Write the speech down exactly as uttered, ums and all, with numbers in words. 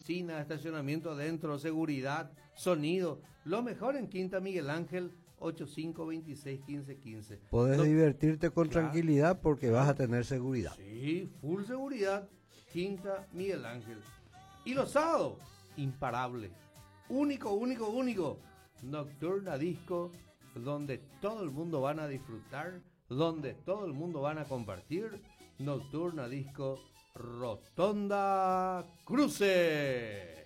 piscina, estacionamiento adentro, seguridad, sonido. Lo mejor en Quinta Miguel Ángel, ochenta y cinco, veintiséis, quince, quince. Podés No, divertirte con claro, tranquilidad porque vas a tener seguridad. Sí, full seguridad, Quinta Miguel Ángel. Y los sábados, imparable. Único, único, único. Nocturna Disco, donde todo el mundo van a disfrutar, donde todo el mundo van a compartir. Nocturna Disco, Rotonda Cruce.